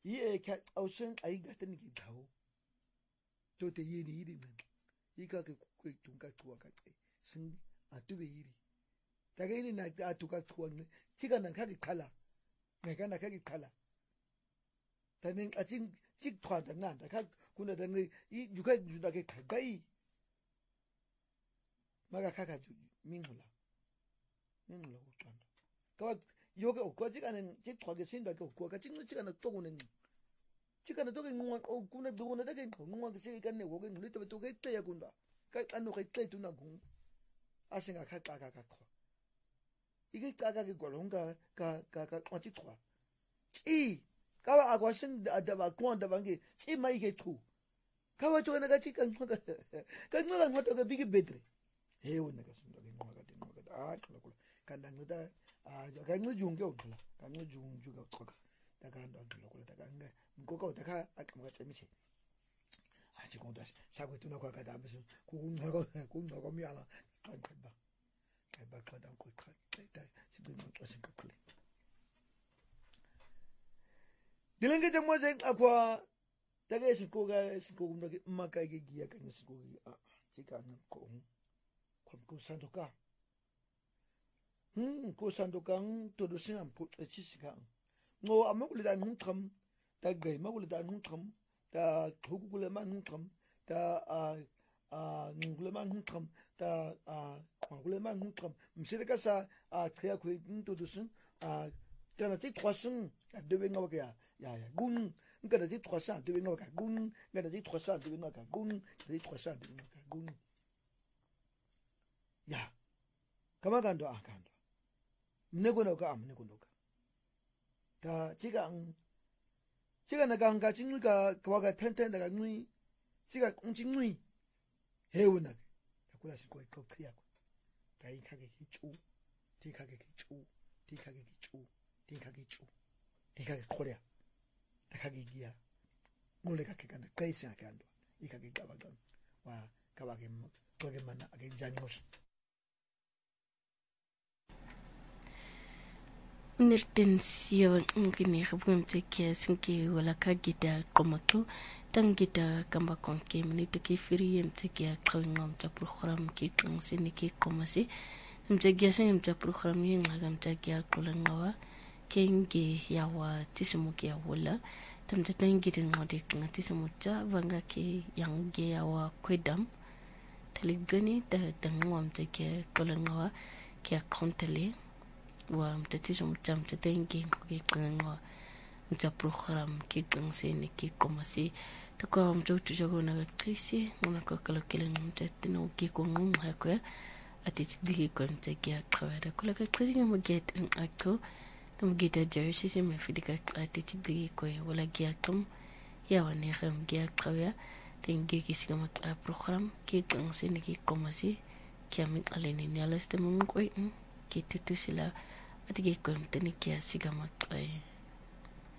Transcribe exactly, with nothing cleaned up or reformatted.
ye ka ausen ai gaten ki tau to te yiri yiri men ika ke ku tunga tuwa ka tse sing atu be yiri daga ini na atu ka tuwa ne tika na ka ki kala ngaka na ka ki kala tanen atin chik thwa da na da ka kuna da ne i juka juda ke kai maga kaka ju mingula mingula ko tanda ka yoga ko ji가는 직 thwa sin da ko ka jing ji가는 to kunen ji가는 to ke ngwa o kuna do kuna da ke ngwa ke se ka ne ko ke nguli to to ke te ya kunda ka anu ke te tu na gung asinga ka ka ka ka ko 이게 까가게 걸onga ka ka ka 어찌 thwa 이 kawa agwa sin da ba kwanda bangi chi mai ke thu kawa jo na ga chi kan ka ka ngala ngwa to ga bigi bedre he wona ga sun da ngwa ga tin ngwa ga a kula kula kan dang da a ga ngwa jung ge kula kan ngwa jung ju ga to ga da ga ndo kula kula da ga nga ko ko da ka a kam ga tsemi che a ji ko da sa ko tu na kwa ga da musu ku ku na ko ku na ko mi ala kan ka ba ka ba ka da ko ka da si du no to sin ka kule dilenge jamwa zen akwa daga sikoga sikoga maka ke giya kan sikoga a chika nan ko ko ko sandoka hm ko sandoka to do sin am po chisika ngo amagule da nun tram da gai magule da nun tram da hukule man nun tram da a a ngule man nun tram da a ngule man nun tram msireka sa a tria ko to do sin a tana ti trois cents de benga ya ya ya gun ngada ti trois cents de benga ka gun ngada ti trois cents de benga ka gun ngada ti trois cents de benga ka gun ya kama kando akando mnego no ka mnego no ka ta 지가 지가 나가 anga jinga kwaga tenten daga nui 지가 공진ui 해오나 다고라 실 거에 그 크야고 다이 가게 기초 디 가게 기초 디 가게 기초 딩카기 쭈 딩카기 코리아 다카기 기야 몰래가 개간다 그래서 간도 이카기 가바던 와 가바게 뭐 거기 만나 아게 장고스 nirtensiyo ngini khubum teke sinki wala ka gida komatu tangida kamba konke minito ki firi mteke qawngam ta program ki qngsi niki komasi mteke sen mta program yi ngam mteke qolangawa kengi yawa tisumuki yawula tamta tangida ngodi ngati sumuta vanga ki yangi yawa kwedam taligani ta tangwam teke qolangawa ki akontele wa mtatizo mtamta tengi kikangwa mta program kikangse ni kikomasi takwa mtoto jogo na krisi mona kwa kala kile mtatino ukikongum hakwa atiti digi konta kia kwada kula ka krisi ngam get in akto tum gita jersey se me fidika atiti digi ko wala gia tum ya wani kham gia kwaya tengi kisigama program kikangse ni kikomasi kiamit aleni ni alaste mungko kitu sila atige konta ni kia sigama